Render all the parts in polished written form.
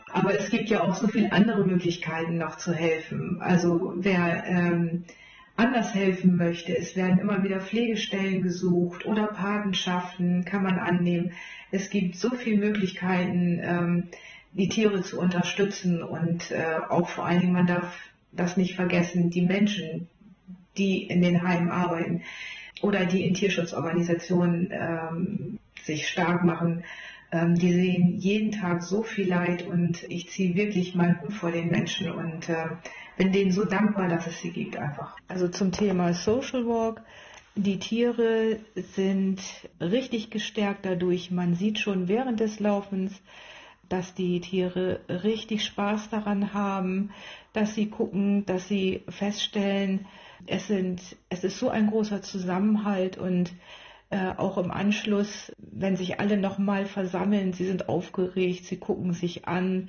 Aber es gibt ja auch so viele andere Möglichkeiten noch zu helfen. Also wer anders helfen möchte, es werden immer wieder Pflegestellen gesucht oder Patenschaften kann man annehmen. Es gibt so viele Möglichkeiten, die Tiere zu unterstützen und auch vor allen Dingen, man darf das nicht vergessen, die Menschen, die in den Heimen arbeiten oder die in Tierschutzorganisationen sich stark machen, die sehen jeden Tag so viel Leid und ich ziehe wirklich meinen Hut vor den Menschen und bin denen so dankbar, dass es sie gibt einfach. Also zum Thema Social Work. Die Tiere sind richtig gestärkt dadurch. Man sieht schon während des Laufens, dass die Tiere richtig Spaß daran haben, dass sie gucken, dass sie feststellen, es ist so ein großer Zusammenhalt und auch im Anschluss, wenn sich alle nochmal versammeln, sie sind aufgeregt, sie gucken sich an,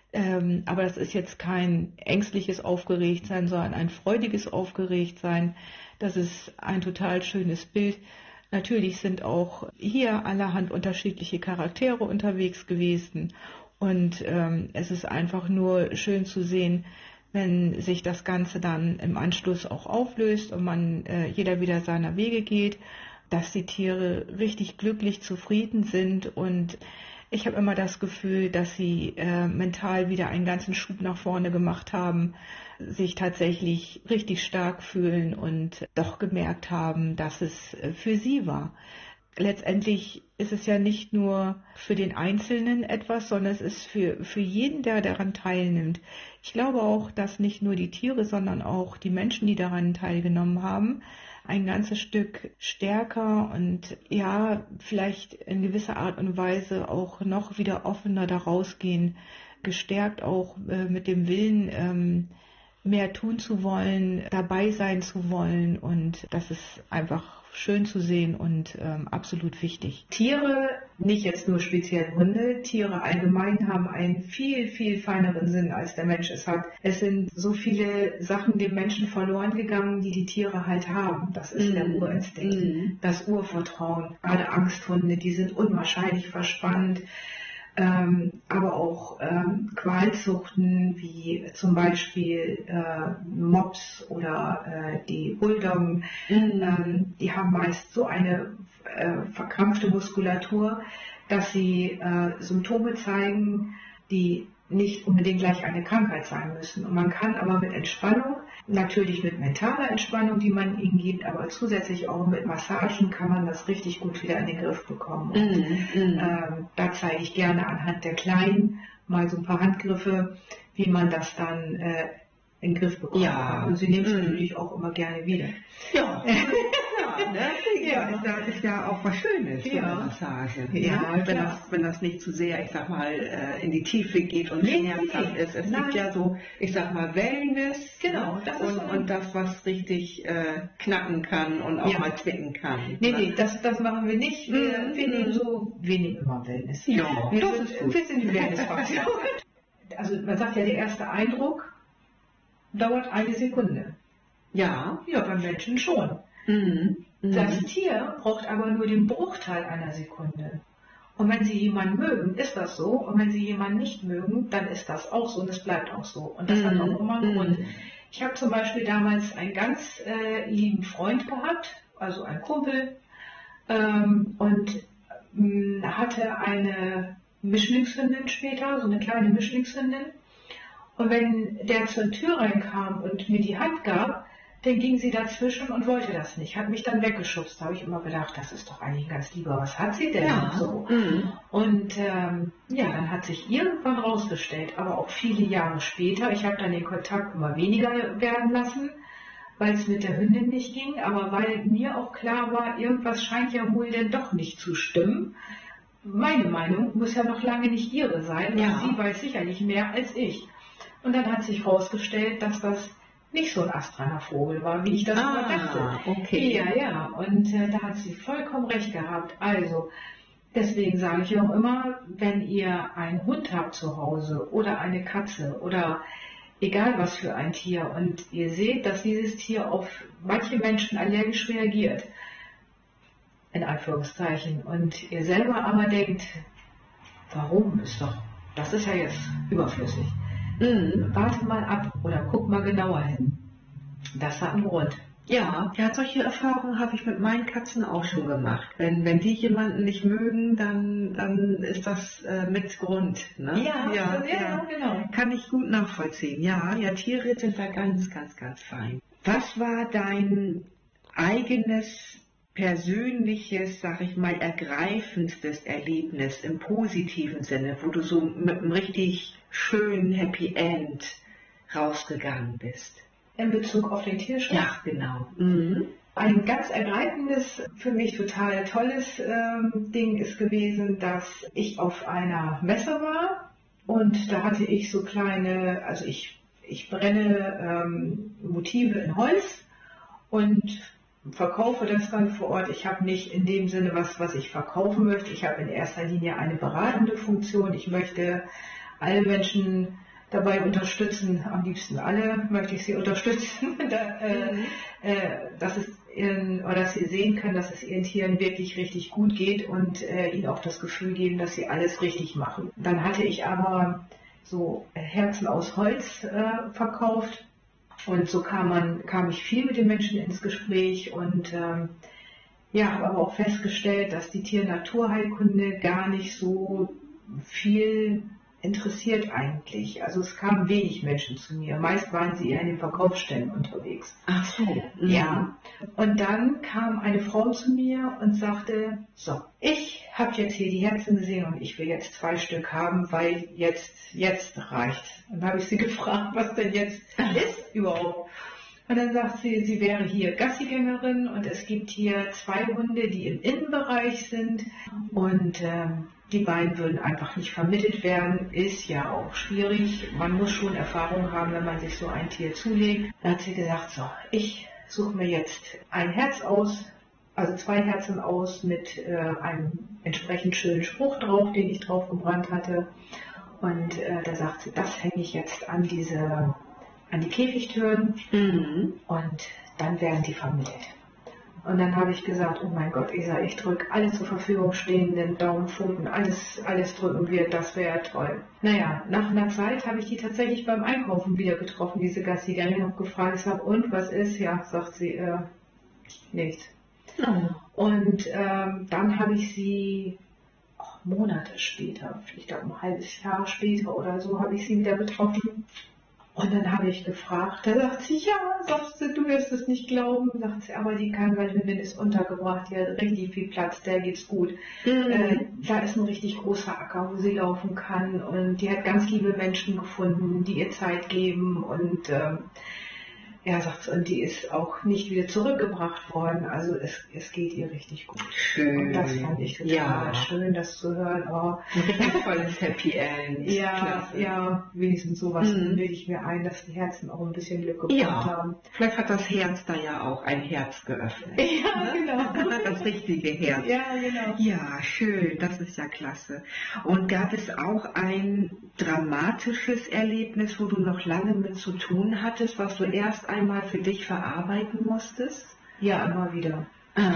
aber das ist jetzt kein ängstliches Aufgeregtsein, sondern ein freudiges Aufgeregtsein. Das ist ein total schönes Bild. Natürlich sind auch hier allerhand unterschiedliche Charaktere unterwegs gewesen und es ist einfach nur schön zu sehen, wenn sich das Ganze dann im Anschluss auch auflöst und jeder wieder seiner Wege geht, dass die Tiere richtig glücklich, zufrieden sind und ich habe immer das Gefühl, dass sie mental wieder einen ganzen Schub nach vorne gemacht haben, sich tatsächlich richtig stark fühlen und doch gemerkt haben, dass es für sie war. Letztendlich ist es ja nicht nur für den Einzelnen etwas, sondern es ist für jeden, der daran teilnimmt. Ich glaube auch, dass nicht nur die Tiere, sondern auch die Menschen, die daran teilgenommen haben, ein ganzes Stück stärker und ja, vielleicht in gewisser Art und Weise auch noch wieder offener da rausgehen, gestärkt auch mit dem Willen, mehr tun zu wollen, dabei sein zu wollen und das ist einfach schön zu sehen und absolut wichtig. Tiere, nicht jetzt nur speziell Hunde, Tiere allgemein haben einen viel, viel feineren Sinn, als der Mensch es hat. Es sind so viele Sachen dem Menschen verloren gegangen, die die Tiere halt haben. Das ist der Urinstinkt, das Urvertrauen. Gerade Angsthunde, die sind unwahrscheinlich verspannt. Aber auch Qualzuchten wie zum Beispiel Mops oder die Bulldoggen, die haben meist so eine verkrampfte Muskulatur, dass sie Symptome zeigen, die nicht unbedingt gleich eine Krankheit sein müssen. Und man kann aber mit Entspannung, natürlich mit mentaler Entspannung, die man ihnen gibt, aber zusätzlich auch mit Massagen kann man das richtig gut wieder in den Griff bekommen. Und, da zeige ich gerne anhand der Kleinen mal so ein paar Handgriffe, wie man das dann in den Griff bekommt. Ja. Und sie nehmen es natürlich auch immer gerne wieder. Ja. Ist ja auch was Schönes, so eine Massage. Ja, wenn das nicht zu sehr, ich sag mal, in die Tiefe geht und schmerzhaft ist. Es gibt ja so, ich sag mal, Wellness, genau, das und das, was richtig knacken kann und auch mal zwicken kann. Nee, das machen wir nicht. Wir nehmen immer Wellness. Ja, wir sind die Wellnessfraktion. Also man sagt ja, der erste Eindruck dauert eine Sekunde. Ja, beim Menschen schon. Das Tier braucht aber nur den Bruchteil einer Sekunde. Und wenn Sie jemanden mögen, ist das so. Und wenn Sie jemanden nicht mögen, dann ist das auch so und es bleibt auch so. Und das hat auch immer einen Grund. Ich habe zum Beispiel damals einen ganz lieben Freund gehabt, also einen Kumpel, und hatte eine Mischlingshündin später, so eine kleine Mischlingshündin. Und wenn der zur Tür reinkam und mir die Hand gab, dann ging sie dazwischen und wollte das nicht, hat mich dann weggeschubst. Da habe ich immer gedacht, das ist doch eigentlich ein ganz lieber, was hat sie denn so? Und dann hat sich irgendwann rausgestellt, aber auch viele Jahre später, ich habe dann den Kontakt immer weniger werden lassen, weil es mit der Hündin nicht ging, aber weil mir auch klar war, irgendwas scheint ja wohl denn doch nicht zu stimmen. Meine Meinung muss ja noch lange nicht ihre sein, und sie weiß sicherlich mehr als ich. Und dann hat sich herausgestellt, dass das nicht so ein astreiner Vogel war, wie ich das immer dachte. Okay. Ja. Und da hat sie vollkommen recht gehabt. Also, deswegen sage ich auch immer, wenn ihr einen Hund habt zu Hause oder eine Katze oder egal was für ein Tier und ihr seht, dass dieses Tier auf manche Menschen allergisch reagiert, in Anführungszeichen, und ihr selber aber denkt, warum? Ist doch das ist ja jetzt überflüssig. Warte mal ab oder guck mal genauer hin. Das hat einen Grund. Ja, solche Erfahrungen habe ich mit meinen Katzen auch schon gemacht. Wenn die jemanden nicht mögen, dann ist das mit Grund. Ne? Ja, genau. Kann ich gut nachvollziehen. Ja, Tiere sind da ganz, ganz, ganz fein. Was war dein eigenes, persönliches, sag ich mal, ergreifendstes Erlebnis im positiven Sinne, wo du so mit einem richtig schönen Happy End rausgegangen bist? In Bezug auf den Tierschutz? Ja, genau. Ein ganz ergreifendes, für mich total tolles Ding ist gewesen, dass ich auf einer Messe war und da hatte ich so kleine, also ich brenne Motive in Holz und verkaufe das dann vor Ort. Ich habe nicht in dem Sinne was ich verkaufen möchte. Ich habe in erster Linie eine beratende Funktion. Ich möchte alle Menschen dabei unterstützen, am liebsten alle möchte ich sie unterstützen, dass sie sehen können, dass es ihren Tieren wirklich richtig gut geht und ihnen auch das Gefühl geben, dass sie alles richtig machen. Dann hatte ich aber so Herzen aus Holz verkauft und so kam ich viel mit den Menschen ins Gespräch und habe aber auch festgestellt, dass die Tier-Naturheilkunde gar nicht so viel interessiert eigentlich. Also es kamen wenig Menschen zu mir. Meist waren sie eher in den Verkaufsstellen unterwegs. Ach so. Ja. Und dann kam eine Frau zu mir und sagte, so, ich habe jetzt hier die Herzen gesehen und ich will jetzt 2 Stück haben, weil jetzt reicht's. Dann habe ich sie gefragt, was denn jetzt ist überhaupt. Und dann sagt sie, sie wäre hier Gassigängerin und es gibt hier 2 Hunde, die im Innenbereich sind und die beiden würden einfach nicht vermittelt werden. Ist ja auch schwierig. Man muss schon Erfahrung haben, wenn man sich so ein Tier zulegt. Dann hat sie gesagt, so, ich suche mir jetzt ein Herz aus, also 2 Herzen aus mit einem entsprechend schönen Spruch drauf, den ich drauf gebrannt hatte. Und da sagt sie, das hänge ich jetzt an die Käfigtüren und dann werden die vermittelt. Und dann habe ich gesagt, oh mein Gott, Isa, ich drücke alle zur Verfügung stehenden Daumen, Pfoten, alles drücken wir, das wäre toll. Naja, nach einer Zeit habe ich die tatsächlich beim Einkaufen wieder getroffen, diese Gassigängerin, und gefragt habe, und was ist? Ja, sagt sie, nichts. Und dann habe ich sie Monate später, vielleicht auch ein halbes Jahr später oder so, habe ich sie wieder getroffen. Und dann habe ich gefragt, da sagt sie, ja, sagt sie, du wirst es nicht glauben, sagt sie, aber die Kannwaldhündin ist untergebracht, die hat richtig viel Platz, der geht's gut. Da ist ein richtig großer Acker, wo sie laufen kann und die hat ganz liebe Menschen gefunden, die ihr Zeit geben und sagt sie, und die ist auch nicht wieder zurückgebracht worden, also es geht ihr richtig gut. Schön. Und das fand ich total schön, das zu hören. Oh. Ein richtig volles Happy End. Ja, wenigstens sowas bilde ich mir ein, dass die Herzen auch ein bisschen Glück gebracht haben. Vielleicht hat das Herz da ja auch ein Herz geöffnet. Ja, genau. Das richtige Herz. Ja, genau. Ja, schön, das ist ja klasse. Und gab es auch ein dramatisches Erlebnis, wo du noch lange mit zu tun hattest, was du erst einmal für dich verarbeiten musstest? Ja, immer wieder.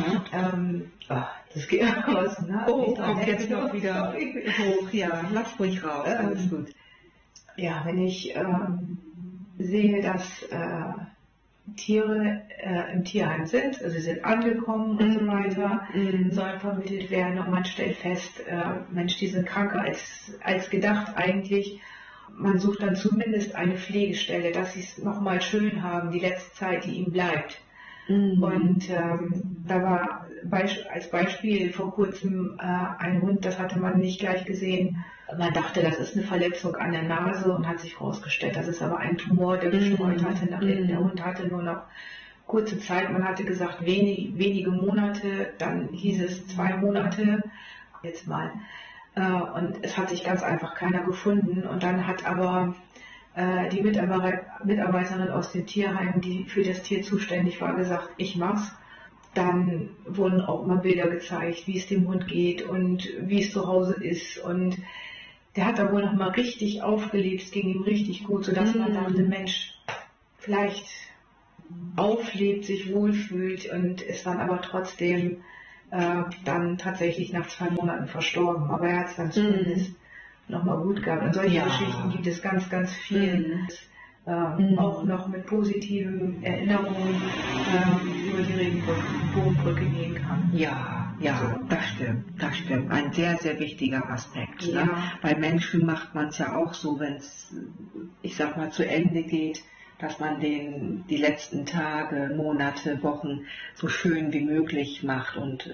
Das geht raus. Ne? Kommt jetzt noch wieder hoch. Ja, lass ruhig raus. Alles gut. Ja, wenn ich sehe, dass Tiere im Tierheim sind, also sie sind angekommen und so weiter, sollen vermittelt werden und man stellt fest, Mensch, die sind kranker als gedacht eigentlich. Man sucht dann zumindest eine Pflegestelle, dass sie es nochmal schön haben, die letzte Zeit, die ihnen bleibt. Und da war als Beispiel vor kurzem ein Hund, das hatte man nicht gleich gesehen. Man dachte, das ist eine Verletzung an der Nase und hat sich herausgestellt, das ist aber ein Tumor, der gestreut hatte nach hinten. Der Hund hatte nur noch kurze Zeit, man hatte gesagt wenige Monate, dann hieß es 2 Monate, jetzt mal. Und es hat sich ganz einfach keiner gefunden. Und dann hat aber die Mitarbeiterin aus dem Tierheim, die für das Tier zuständig war, gesagt, ich mach's. Dann wurden auch mal Bilder gezeigt, wie es dem Hund geht und wie es zu Hause ist. Und der hat da wohl noch mal richtig aufgelebt, es ging ihm richtig gut, sodass man dachte, Mensch, vielleicht auflebt, sich wohlfühlt und ist dann aber trotzdem dann tatsächlich nach 2 Monaten verstorben. Aber er hat es dann zumindest nochmal gut gehabt. Und solche Ja. Geschichten gibt es ganz, ganz viel. Auch noch mit positiven Erinnerungen über die Regenbogenbrücke gehen kann. Ja, ja, das stimmt. Ein sehr, sehr wichtiger Aspekt. Ja. Ne? Bei Menschen macht man es ja auch so, wenn es, ich sag mal, zu Ende geht, dass man die letzten Tage, Monate, Wochen so schön wie möglich macht. Und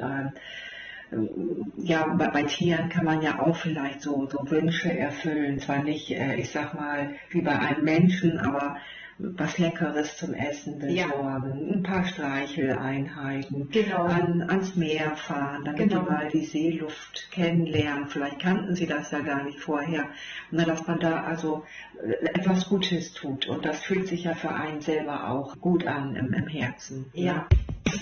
ja, bei Tieren kann man ja auch vielleicht so Wünsche erfüllen. Zwar nicht, ich sag mal, wie bei einem Menschen, aber was Leckeres zum Essen besorgen, ein paar Streicheleinheiten, Genau. ans Meer fahren, damit Genau. die mal die Seeluft kennenlernen. Vielleicht kannten sie das ja gar nicht vorher. Na, dass man da also etwas Gutes tut. Und das fühlt sich ja für einen selber auch gut an im Herzen. Ja.